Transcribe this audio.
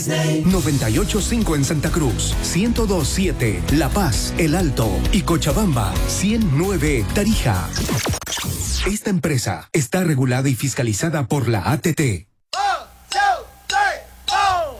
98.5 en Santa Cruz, 102.7 La Paz, El Alto y Cochabamba, 100.9 Tarija. Esta empresa está regulada y fiscalizada por la ATT.